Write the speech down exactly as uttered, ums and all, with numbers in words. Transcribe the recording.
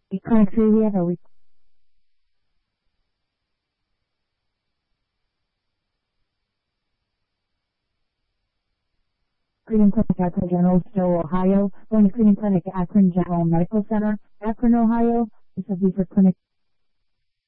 Clinic Juliet, are we? Cleveland Clinic, Akron General Store, Ohio. Going to Cleveland Clinic, Akron General Medical Center, Akron, Ohio. This will be for Clinic